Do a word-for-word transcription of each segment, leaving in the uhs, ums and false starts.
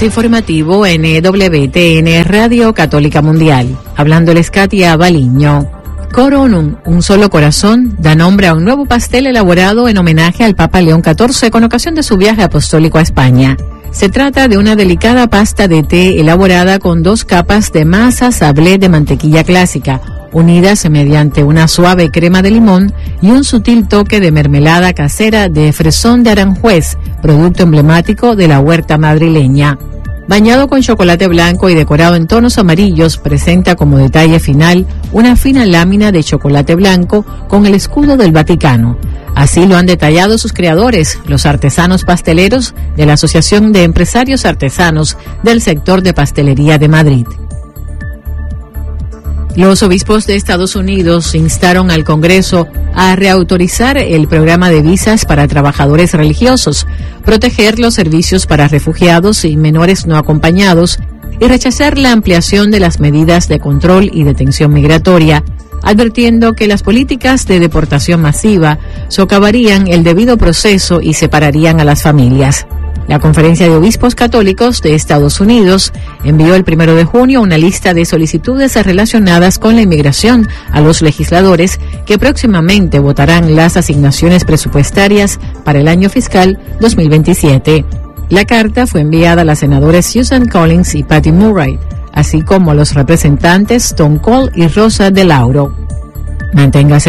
Avance informativo N W T N Radio Católica Mundial. Hablándoles Katia Baliño. Coronum, un solo corazón, da nombre a un nuevo pastel elaborado en homenaje al Papa León catorce con ocasión de su viaje apostólico a España. Se trata de una delicada pasta de té elaborada con dos capas de masa sablé de mantequilla clásica, unidas mediante una suave crema de limón y un sutil toque de mermelada casera de fresón de Aranjuez, producto emblemático de la huerta madrileña. Bañado con chocolate blanco y decorado en tonos amarillos, presenta como detalle final una fina lámina de chocolate blanco con el escudo del Vaticano. Así lo han detallado sus creadores, los artesanos pasteleros de la Asociación de Empresarios Artesanos del sector de pastelería de Madrid. Los obispos de Estados Unidos instaron al Congreso a reautorizar el programa de visas para trabajadores religiosos, proteger los servicios para refugiados y menores no acompañados y rechazar la ampliación de las medidas de control y detención migratoria, advirtiendo que las políticas de deportación masiva socavarían el debido proceso y separarían a las familias. La Conferencia de Obispos Católicos de Estados Unidos envió el primero de junio una lista de solicitudes relacionadas con la inmigración a los legisladores que próximamente votarán las asignaciones presupuestarias para el año fiscal dos mil veintisiete. La carta fue enviada a las senadoras Susan Collins y Patty Murray, así como a los representantes Tom Cole y Rosa de Lauro. Manténgase.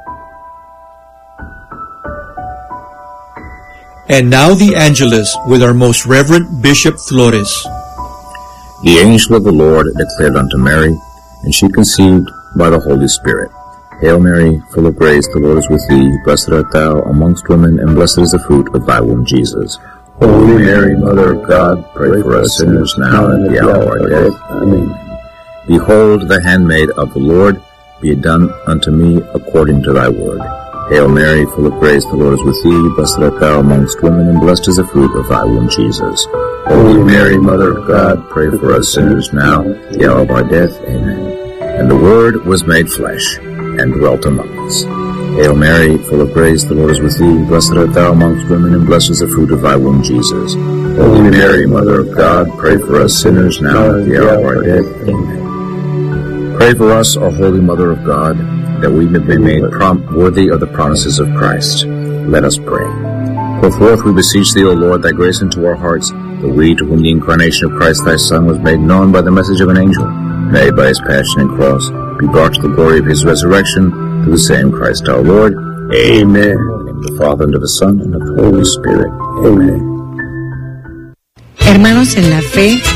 And now the Angelus with our most reverend Bishop Flores. The angel of the Lord declared unto Mary, and she conceived by the Holy Spirit. Hail Mary, full of grace, the Lord is with thee. Blessed art thou amongst women, and blessed is the fruit of thy womb, Jesus. Holy Mary, Mother of God, pray for us sinners now and at the hour of our death. Amen. Behold, the handmaid of the Lord, be it done unto me according to thy word. Hail Mary, full of grace, the Lord is with thee. Blessed art thou amongst women, and blessed is the fruit of thy womb, Jesus. Holy Mary, Mother of God, pray for us sinners now, at the hour of our death. Amen. And the Word was made flesh, and dwelt among us. Hail Mary, full of grace, the Lord is with thee. Blessed art thou amongst women, and blessed is the fruit of thy womb, Jesus. Holy Mary, Mother of God, pray for us sinners now, at the hour of our death. Amen. Pray for us, O Holy Mother of God, that we may be made prompt worthy of the promises of Christ. Let us pray. Pour forth, we beseech thee, O Lord, thy grace into our hearts, that we, to whom the incarnation of Christ thy Son was made known by the message of an angel, may by his passion and cross be brought to the glory of his resurrection, through the same Christ our Lord. Amen. In the name of the Father, and of the Son, and of the Holy Spirit. Amen. Hermanos en la fe,